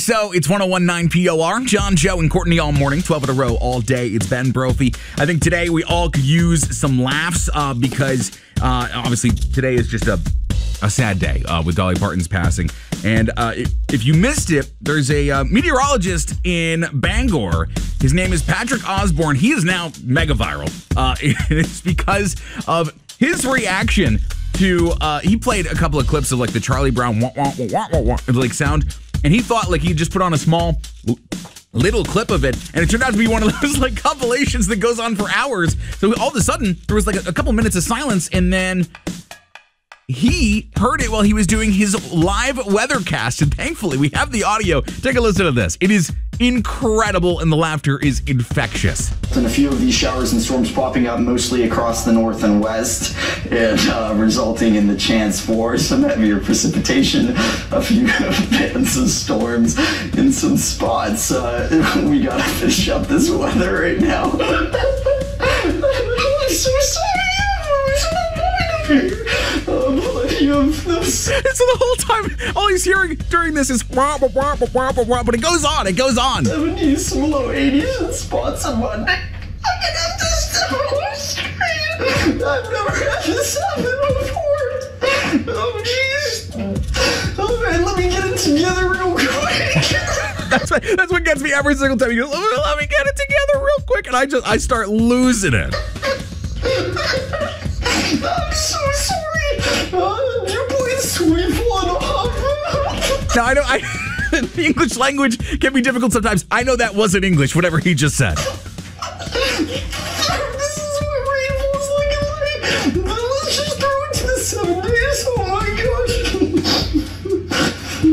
So it's 101.9 POR. John, Joe, and Courtney all morning, 12 in a row all day. It's Ben Brophy. I think today we all could use some laughs because obviously today is just a sad day with Dolly Parton's passing. And if you missed it, there's a meteorologist in Bangor. His name is Patrick Osborne. He is now mega viral. And it's because of his reaction to, he played a couple of clips of like the Charlie Brown wah, wah, wah, wah, wah, wah, like sound. And he thought like he'd just put on a small little clip of it, and it turned out to be one of those like compilations that goes on for hours. So all of a sudden, there was like a couple minutes of silence, and then he heard it while he was doing his live weathercast. And thankfully, we have the audio. Take a listen to this. It is incredible, and the laughter is infectious. And a few of these showers and storms popping up mostly across the north and west, and resulting in the chance for some heavier precipitation, a few bands of storms in some spots. We gotta finish up this weather right now. I'm so sorry. So the whole time, all he's hearing during this is wah, wah, wah, wah, wah, wah, but it goes on. 70s, some low 80s, and spots on Monday. I'm gonna have to step on the screen. I've never had this happen before. Oh, jeez. All right, let me get it together real quick. That's what gets me every single time. You go, let me get it together real quick, and I start losing it. I'm so sorry. Your boy's sweet one off. Now, I know the English language can be difficult sometimes. I know that wasn't English, whatever he just said. This is what rainbow's like. Let's just throw it to the 7 days. Oh my gosh.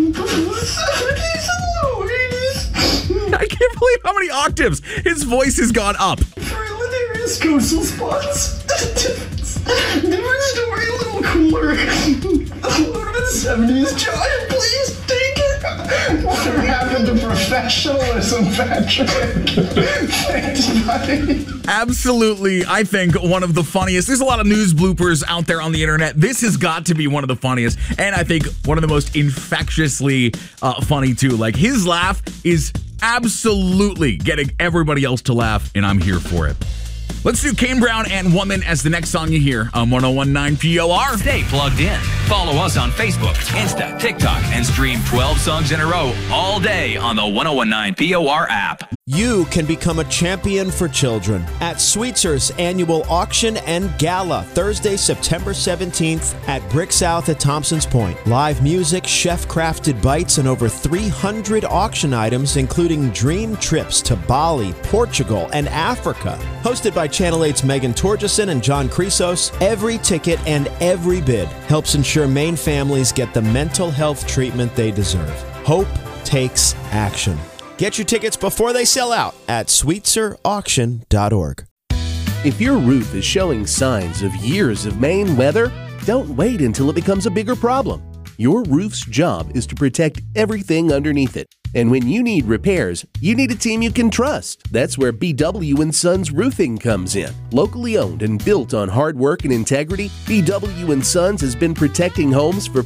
70s and low 80s. I can't believe how many octaves his voice has gone up. Various coastal spots. Different story, a little cooler. What about the 70s? Giant, please take it. Whatever happened to professionalism, Patrick? Thanks, buddy. Absolutely, I think one of the funniest. There's a lot of news bloopers out there on the internet. This has got to be one of the funniest, and I think one of the most infectiously funny too. Like his laugh is absolutely getting everybody else to laugh, and I'm here for it. Let's do Kane Brown and Woman as the next song you hear on 101.9 POR. Stay plugged in. Follow us on Facebook, Insta, TikTok, and stream 12 songs in a row all day on the 101.9 POR app. You can become a champion for children at Sweetzer's annual auction and gala, Thursday, September 17th at Brick South at Thompson's Point. Live music, chef-crafted bites, and over 300 auction items, including dream trips to Bali, Portugal, and Africa. Hosted by Channel 8's Megan Torgeson and John Chrysos, every ticket and every bid helps ensure Maine families get the mental health treatment they deserve. Hope takes action. Get your tickets before they sell out at sweetzerauction.org. If your roof is showing signs of years of Maine weather, don't wait until it becomes a bigger problem. Your roof's job is to protect everything underneath it. And when you need repairs, you need a team you can trust. That's where BW & Sons Roofing comes in. Locally owned and built on hard work and integrity, BW & Sons has been protecting homes for